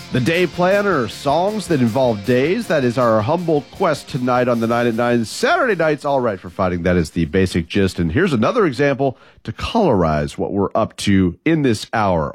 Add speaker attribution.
Speaker 1: The Day Planner, songs that involve days. That is our humble quest tonight on the 9 at 9. Saturday night's all right for fighting. That is the basic gist. And here's another example to colorize what we're up to in this hour.